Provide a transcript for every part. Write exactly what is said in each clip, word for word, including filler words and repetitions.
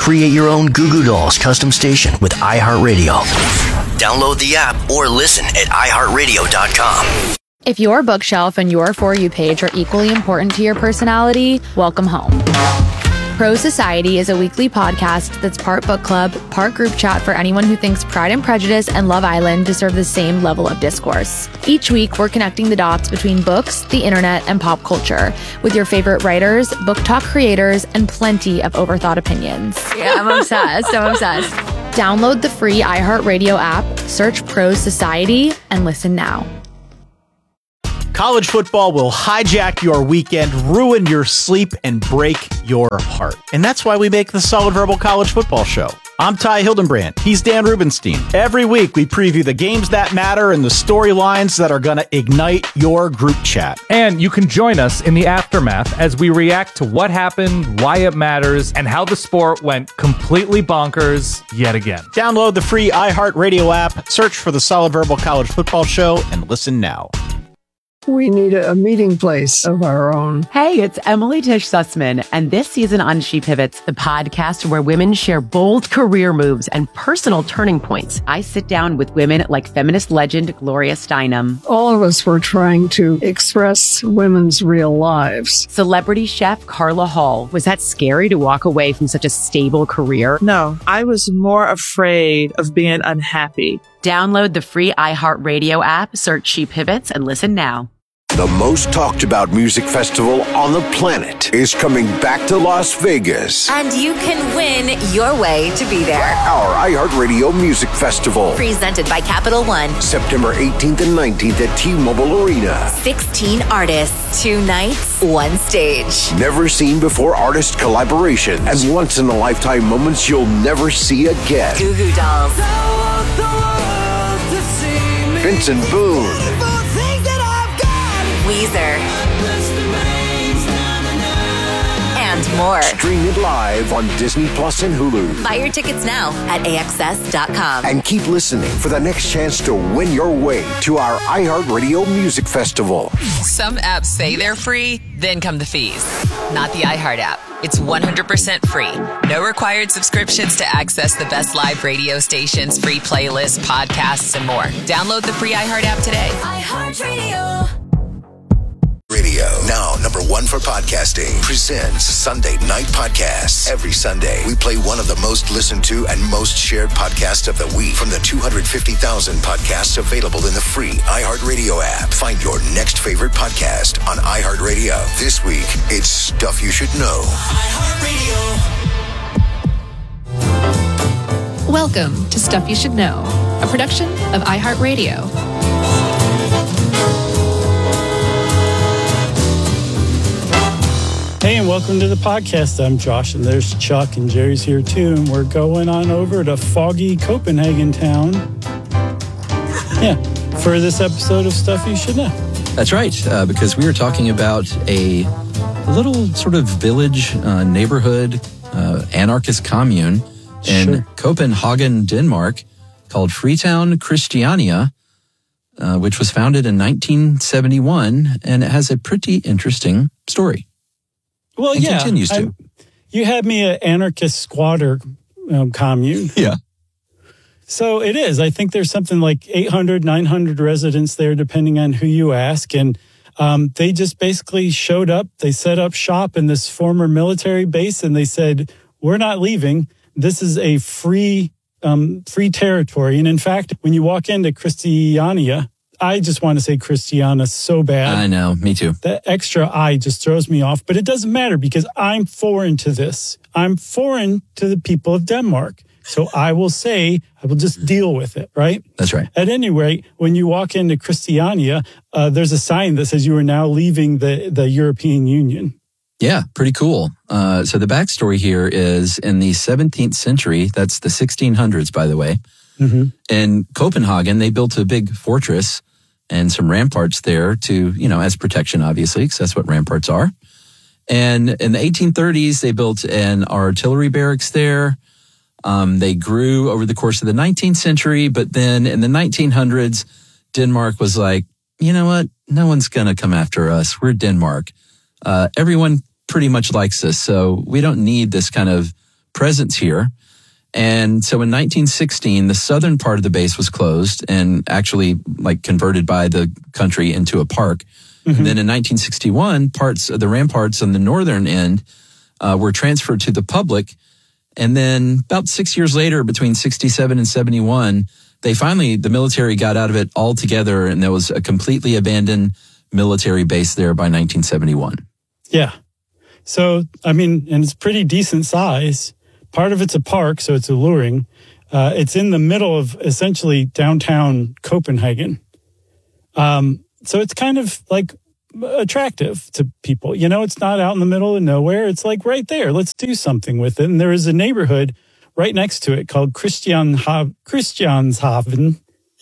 Create your own Goo Goo Dolls custom station with iHeartRadio. Download the app or listen at i heart radio dot com. If your bookshelf and your For You page are equally important to your personality, welcome home. Pro Society is a weekly podcast that's part book club, part group chat for anyone who thinks Pride and Prejudice and Love Island deserve the same level of discourse. Each week, we're connecting the dots between books, the internet, and pop culture with your favorite writers, book talk creators, and plenty of overthought opinions. Yeah, I'm obsessed. I'm obsessed. Download the free iHeartRadio app, search Pro Society, and listen now. College football will hijack your weekend, ruin your sleep, and break your heart. And that's why we make the Solid Verbal College Football Show. I'm Ty Hildenbrand. He's Dan Rubenstein. Every week, we preview the games that matter and the storylines that are going to ignite your group chat. And you can join us in the aftermath as we react to what happened, why it matters, and how the sport went completely bonkers yet again. Download the free iHeartRadio app, search for the Solid Verbal College Football Show, and listen now. We need a, a meeting place of our own. Hey, it's Emily Tish Sussman, and this season on She Pivots, the podcast where women share bold career moves and personal turning points. I sit down with women like feminist legend Gloria Steinem. All of us were trying to express women's real lives. Celebrity chef Carla Hall. Was that scary to walk away from such a stable career? No, I was more afraid of being unhappy. Download the free iHeartRadio app, search She Pivots, and listen now. The most talked about music festival on the planet is coming back to Las Vegas. And you can win your way to be there. Our iHeartRadio Music Festival. Presented by Capital One. September eighteenth and nineteenth at T-Mobile Arena. sixteen artists, two nights, one stage. Never seen before artist collaborations and once in a lifetime moments you'll never see again. Goo Goo Dolls. Vincent Boone. Weezer. And more. Stream it live on Disney Plus and Hulu. Buy your tickets now at A X S dot com. And keep listening for the next chance to win your way to our iHeartRadio Music Festival. Some apps say they're free, then come the fees. Not the iHeart app. It's one hundred percent free. No required subscriptions to access the best live radio stations, free playlists, podcasts, and more. Download the free iHeart app today. iHeartRadio. Radio, now number one for podcasting, presents Sunday Night Podcasts. Every Sunday, we play one of the most listened to and most shared podcasts of the week from the two hundred fifty thousand podcasts available in the free iHeartRadio app. Find your next favorite podcast on iHeartRadio. This week, it's Stuff You Should Know. iHeartRadio. Welcome to Stuff You Should Know, a production of iHeartRadio. Hey, and welcome to the podcast. I'm Josh, and there's Chuck, and Jerry's here too. And we're going on over to foggy Copenhagen town. Yeah, for this episode of Stuff You Should Know. That's right, uh, because we were talking about a little sort of village, uh, neighborhood, uh, anarchist commune in sure. Copenhagen, Denmark, called Freetown Christiania, uh, which was founded in nineteen seventy-one, and it has a pretty interesting story. Well, and yeah, continues to. I, you had me an anarchist squatter um, commune. Yeah. So it is. I think there's something like eight hundred, nine hundred residents there, depending on who you ask. And um, they just basically showed up. They set up shop in this former military base, and they said, we're not leaving. This is a free, um, free territory. And in fact, when you walk into Christiania, I just want to say Christiana so bad. I know, me too. That extra I just throws me off, but it doesn't matter because I'm foreign to this. I'm foreign to the people of Denmark. So I will say, I will just deal with it, right? That's right. At any rate, when you walk into Christiania, uh, there's a sign that says you are now leaving the, the European Union. Yeah, pretty cool. Uh, so the backstory here is in the seventeenth century, that's the sixteen hundreds, by the way, mm-hmm. in Copenhagen, they built a big fortress and some ramparts there to, you know, as protection, obviously, because that's what ramparts are. And in the eighteen thirties, they built an artillery barracks there. Um, they grew over the course of the nineteenth century, but then in the nineteen hundreds, Denmark was like, you know what? No one's going to come after us. We're Denmark. Uh, everyone pretty much likes us, so we don't need this kind of presence here. And so in nineteen sixteen, the southern part of the base was closed and actually like converted by the country into a park. Mm-hmm. And then in nineteen sixty-one, parts of the ramparts on the northern end uh, were transferred to the public. And then about six years later, between sixty-seven and seventy-one, they finally, the military got out of it altogether, and there was a completely abandoned military base there by nineteen seventy-one. Yeah. So, I mean, and it's pretty decent size. Part of it's a park, so it's alluring. Uh, it's in the middle of essentially downtown Copenhagen. Um, so it's kind of like attractive to people. You know, it's not out in the middle of nowhere. It's like right there. Let's do something with it. And there is a neighborhood right next to it called Christianhav- Christianshaven,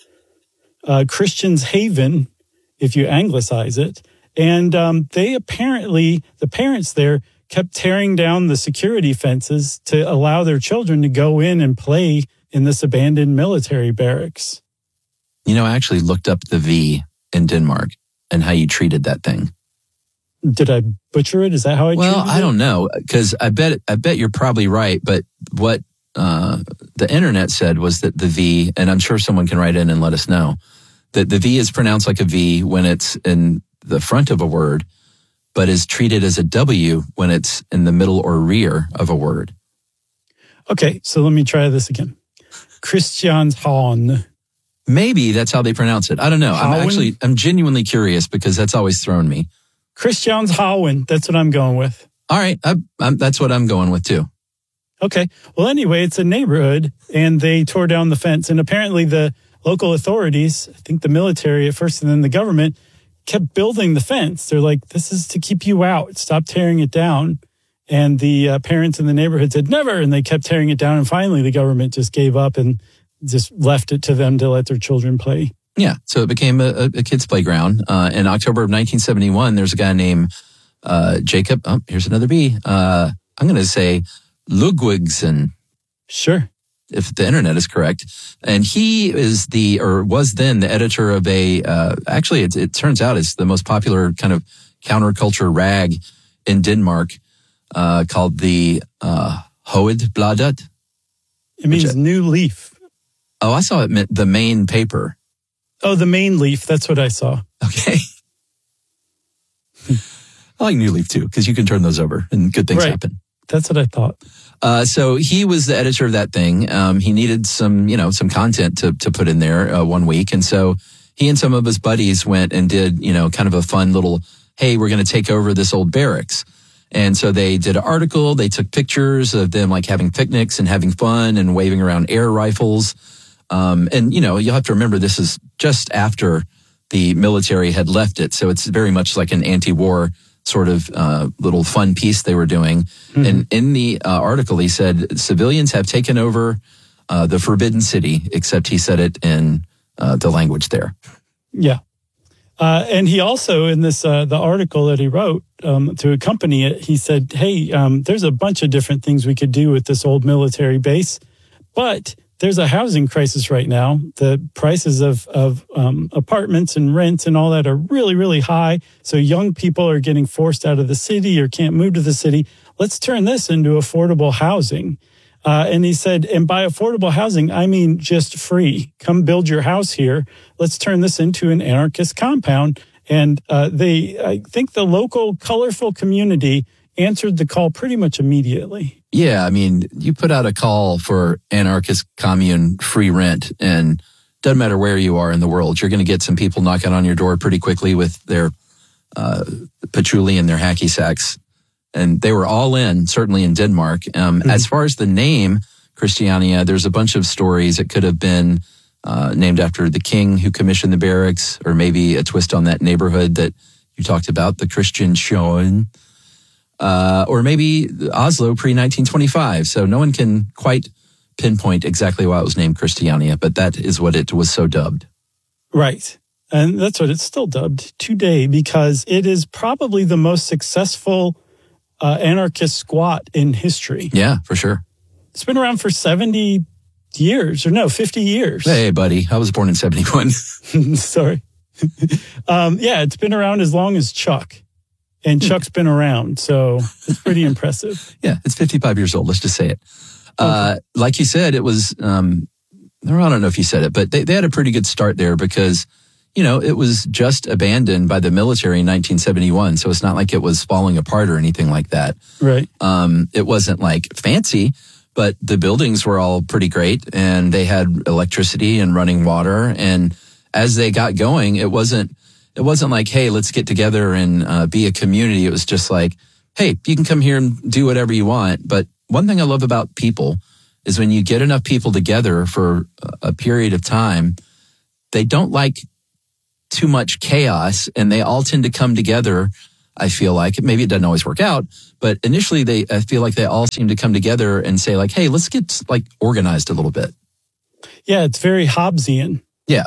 uh, Christian's Haven, if you anglicize it. And um, they apparently, the parents there, kept tearing down the security fences to allow their children to go in and play in this abandoned military barracks. You know, I actually looked up the V in Denmark and how you treated that thing. Did I butcher it? Is that how I well, treated it? Well, I don't know, because I bet I bet you're probably right. But what uh, the internet said was that the V, and I'm sure someone can write in and let us know, that the V is pronounced like a V when it's in the front of a word, but is treated as a W when it's in the middle or rear of a word. Okay, so let me try this again. Christianshavn. Maybe that's how they pronounce it. I don't know. I'm Hauen? actually, I'm genuinely curious because that's always thrown me. Christianshavn, that's what I'm going with. All right, I, I'm, that's what I'm going with too. Okay, well anyway, it's a neighborhood and they tore down the fence, and apparently the local authorities, I think the military at first and then the government, kept building the fence. They're like, this is to keep you out. Stop tearing it down. And the uh, parents in the neighborhood said, never. And they kept tearing it down. And finally, the government just gave up and just left it to them to let their children play. Yeah. So it became a, a kid's playground. Uh, in October of nineteen seventy-one, there's a guy named uh, Jacob. Oh, here's another B. Uh, I'm going to say Ludwigsen. Sure. If the internet is correct. And he is the, or was then the editor of a, uh, actually it, it turns out it's the most popular kind of counterculture rag in Denmark, uh, called the, uh, Hovedbladet. It means I, New Leaf. Oh, I saw it meant the main paper. Oh, the main leaf. That's what I saw. Okay. I like New Leaf too, because you can turn those over and good things right. happen. That's what I thought. Uh, so he was the editor of that thing. Um, he needed some, you know, some content to, to put in there, uh, one week. And so he and some of his buddies went and did, you know, kind of a fun little, hey, we're going to take over this old barracks. And so they did an article. They took pictures of them like having picnics and having fun and waving around air rifles. Um, and, you know, you'll have to remember this is just after the military had left it. So it's very much like an anti-war sort of uh, little fun piece they were doing. Mm-hmm. And in the uh, article, he said, civilians have taken over uh, the Forbidden City, except he said it in uh, the language there. Yeah. Uh, and he also, in this uh, the article that he wrote um, to accompany it, he said, hey, um, there's a bunch of different things we could do with this old military base, but there's a housing crisis right now. The prices of, of um, apartments and rents and all that are really, really high. So young people are getting forced out of the city or can't move to the city. Let's turn this into affordable housing. Uh, and he said, and by affordable housing, I mean just free. Come build your house here. Let's turn this into an anarchist compound. And uh, they, I think the local colorful community answered the call pretty much immediately. Yeah, I mean, you put out a call for anarchist commune free rent, and doesn't matter where you are in the world, you're going to get some people knocking on your door pretty quickly with their uh, patchouli and their hacky sacks. And they were all in, certainly in Denmark. Um, mm-hmm. As far as the name Christiania, there's a bunch of stories. It could have been uh, named after the king who commissioned the barracks, or maybe a twist on that neighborhood that you talked about, the Christianshavn. Uh, or maybe Oslo pre nineteen twenty-five. So no one can quite pinpoint exactly why it was named Christiania, but that is what it was so dubbed. Right. And that's what it's still dubbed today, because it is probably the most successful uh, anarchist squat in history. Yeah, for sure. It's been around for seventy years, or no, fifty years. Hey, buddy. I was born in seventy-one. Sorry. um, yeah, it's been around as long as Chuck. And Chuck's been around, so it's pretty impressive. Yeah, it's fifty-five years old. Let's just say it. Okay. Uh, like you said, it was, um, I don't know if you said it, but they, they had a pretty good start there because, you know, it was just abandoned by the military in nineteen seventy-one. So it's not like it was falling apart or anything like that. Right. Um, it wasn't like fancy, but the buildings were all pretty great and they had electricity and running water. And as they got going, it wasn't, it wasn't like, hey, let's get together and uh, be a community. It was just like, hey, you can come here and do whatever you want. But one thing I love about people is when you get enough people together for a period of time, they don't like too much chaos and they all tend to come together. I feel like maybe it doesn't always work out, but initially they, I feel like they all seem to come together and say like, hey, let's get like organized a little bit. Yeah. It's very Hobbesian. Yeah.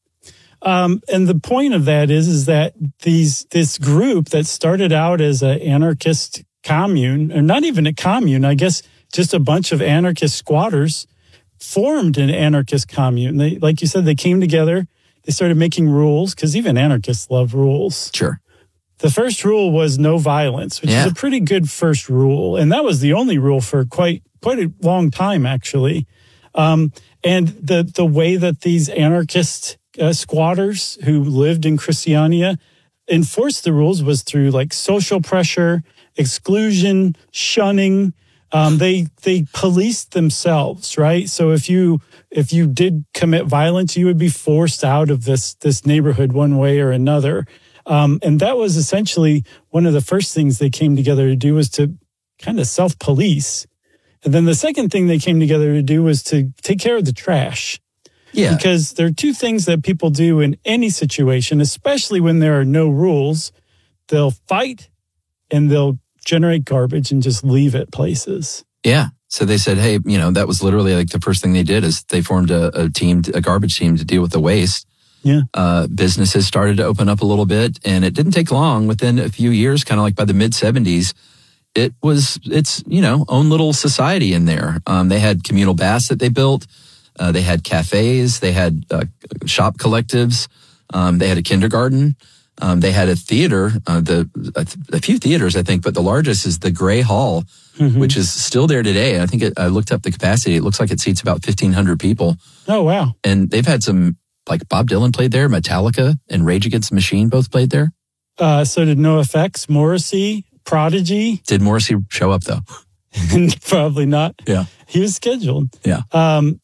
Um, and the point of that is, is that these, this group that started out as an anarchist commune, or not even a commune, I guess just a bunch of anarchist squatters formed an anarchist commune. They, like you said, they came together, they started making rules, because even anarchists love rules. Sure. The first rule was no violence, which yeah. is a pretty good first rule. And that was the only rule for quite, quite a long time, actually. Um, and the, the way that these anarchist uh, squatters who lived in Christiania enforced the rules was through like social pressure, exclusion, shunning. Um, they they policed themselves, right? So if you if you did commit violence, you would be forced out of this this neighborhood one way or another. Um, and that was essentially one of the first things they came together to do, was to kind of self-police. And then the second thing they came together to do was to take care of the trash. Yeah. Because there are two things that people do in any situation, especially when there are no rules. They'll fight and they'll generate garbage and just leave it places. Yeah. So they said, hey, you know, that was literally like the first thing they did is they formed a, a team, a garbage team to deal with the waste. Yeah. Uh, businesses started to open up a little bit, and it didn't take long. Within a few years, kind of like by the mid seventies, it was, it's, you know, own little society in there. Um, they had communal baths that they built. Uh, they had cafes. They had uh, shop collectives. Um, they had a kindergarten. Um, they had a theater, uh, the a, a few theaters, I think, but the largest is the Gray Hall, mm-hmm. which is still there today. I think it, I looked up the capacity. It looks like it seats about fifteen hundred people. Oh, wow. And they've had some, like Bob Dylan played there, Metallica and Rage Against the Machine both played there. Uh, so did NoFX, Morrissey, Prodigy. Did Morrissey show up, though? Probably not. Yeah. He was scheduled. Yeah. Um,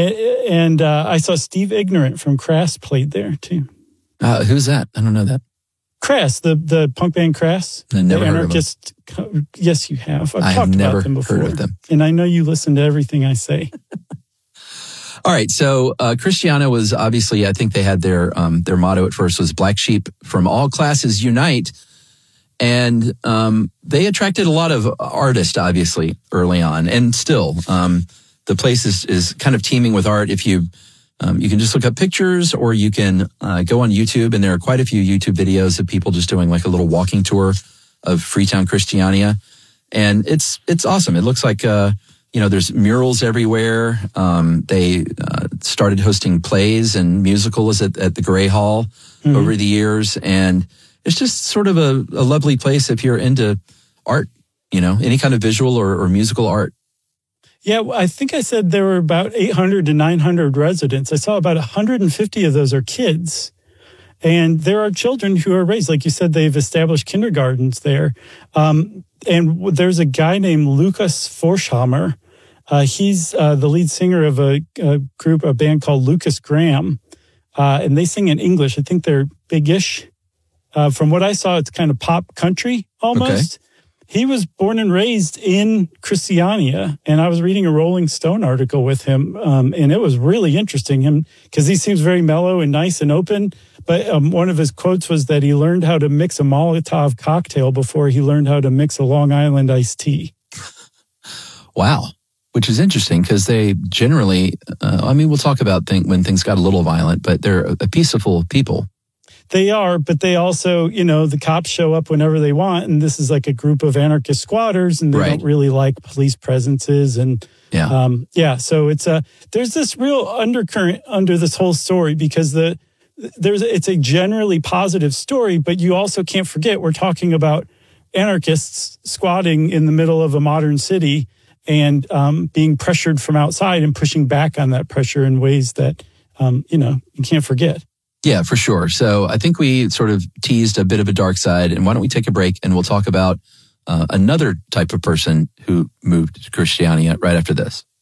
and uh, I saw Steve Ignorant from Crass played there, too. Uh, who's that? I don't know that. Crass, the, the punk band Crass. I never the heard anarchist, of them. Yes, you have. I've I talked have never about them before. heard of them. And I know you listen to everything I say. All right. So uh, Christiana was obviously, I think they had their um, their motto at first was Black Sheep from all classes unite. And um, they attracted a lot of artists, obviously, early on. And still, um, the place is, is kind of teeming with art. If you Um, you can just look up pictures, or you can uh, go on YouTube, and there are quite a few YouTube videos of people just doing like a little walking tour of Freetown Christiania, and it's it's awesome. It looks like uh, you know, there's murals everywhere. Um, they uh, started hosting plays and musicals at, at the Gray Hall mm-hmm. over the years, and it's just sort of a, a lovely place if you're into art. You know, any kind of visual or, or musical art. Yeah, I think I said there were about eight hundred to nine hundred residents. I saw about one hundred fifty of those are kids. And there are children who are raised. Like you said, they've established kindergartens there. Um, and there's a guy named Lucas Forchhammer. Uh, he's uh, the lead singer of a, a group, a band called Lucas Graham. Uh, and they sing in English. I think they're big-ish. Uh, from what I saw, it's kind of pop country almost. Okay. He was born and raised in Christiania, and I was reading a Rolling Stone article with him, um, and it was really interesting him because he seems very mellow and nice and open. But um, one of his quotes was that he learned how to mix a Molotov cocktail before he learned how to mix a Long Island iced tea. Wow, which is interesting because they generally, uh, I mean, we'll talk about think, when things got a little violent, but they're a peaceful people. They are, but they also, you know, the cops show up whenever they want, and this is like a group of anarchist squatters, and they right. don't really like police presences, and yeah, um, yeah. So it's a there's this real undercurrent under this whole story because the there's it's a generally positive story, but you also can't forget we're talking about anarchists squatting in the middle of a modern city and um, being pressured from outside and pushing back on that pressure in ways that, um, you know, you can't forget. Yeah, for sure. So I think we sort of teased a bit of a dark side. And why don't we take a break and we'll talk about uh, another type of person who moved to Christianity right after this.